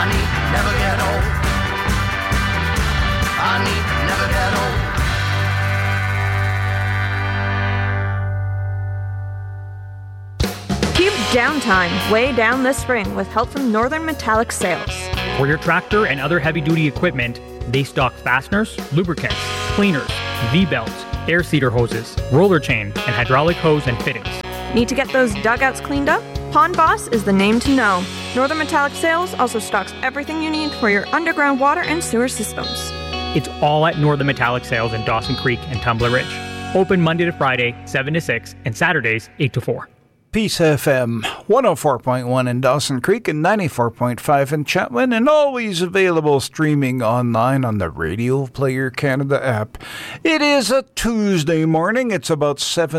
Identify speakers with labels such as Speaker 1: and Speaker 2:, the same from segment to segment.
Speaker 1: need never get old. I need never get old.
Speaker 2: Keep downtime way down this spring with help from Northern Metallic Sales.
Speaker 3: For your tractor and other heavy-duty equipment, they stock fasteners, lubricants, cleaners, V-belts, air seeder hoses, roller chain, and hydraulic hose and fittings.
Speaker 2: Need to get those dugouts cleaned up? Pond Boss is the name to know. Northern Metallic Sales also stocks everything you need for your underground water and sewer systems.
Speaker 3: It's all at Northern Metallic Sales in Dawson Creek and Tumbler Ridge. Open Monday to Friday, 7 to 6, and Saturdays, 8 to 4.
Speaker 4: Peace FM 104.1 in Dawson Creek and 94.5 in Chetwynd, and always available streaming online on the Radio Player Canada app. It is a Tuesday morning. It's about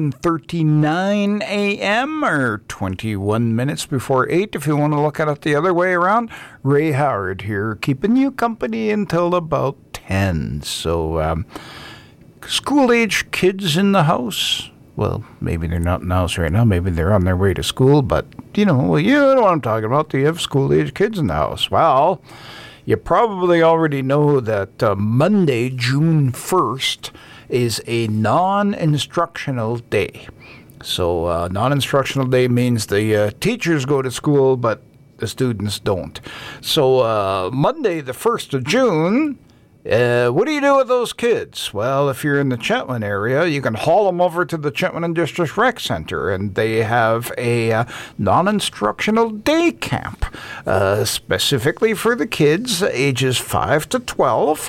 Speaker 4: 7:39 a.m. or 21 minutes before 8 if you want to look at it the other way around. Ray Howard here, keeping you company until about 10. So, school-age kids in the house. Well, maybe they're not in the house right now. Maybe they're on their way to school. But, you know what I'm talking about. Do you have school-age kids in the house? Well, you probably already know that Monday, June 1st, is a non-instructional day. So non-instructional day means the teachers go to school, but the students don't. So Monday, the 1st of June... what do you do with those kids? Well, if you're in the Chetwynd area, you can haul them over to the Chetwynd District Rec Center, and they have a non-instructional day camp, specifically for the kids ages 5 to 12,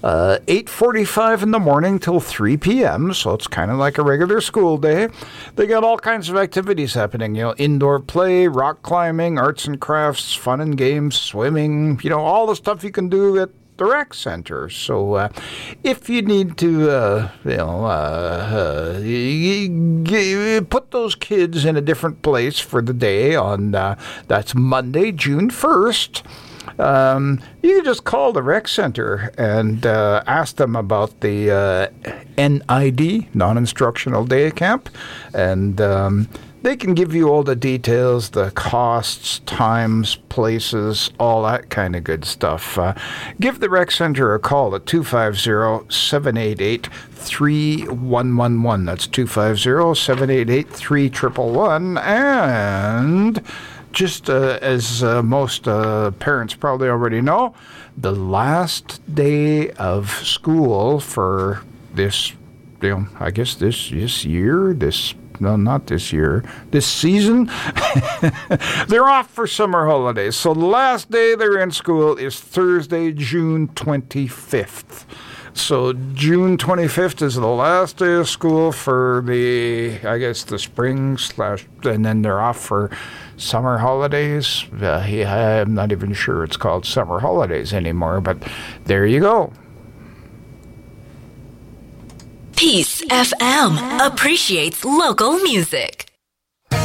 Speaker 4: 8:45 in the morning till 3 p.m., so it's kind of like a regular school day. They got all kinds of activities happening, indoor play, rock climbing, arts and crafts, fun and games, swimming, all the stuff you can do at the rec center. So if you need to put those kids in a different place for the day on that's Monday, June 1st, you can just call the rec center and ask them about the NID, non-instructional day camp, and they can give you all the details, the costs, times, places, all that kind of good stuff. Give the rec center a call at 250-788-3111. That's 250-788-3111. And just as most parents probably already know, the last day of school for this, I guess this year, not this year, this season, they're off for summer holidays. So the last day they're in school is Thursday, June 25th. So June 25th is the last day of school for the spring and then they're off for summer holidays. I'm not even sure it's called summer holidays anymore, but there you go.
Speaker 5: Peace FM appreciates local music.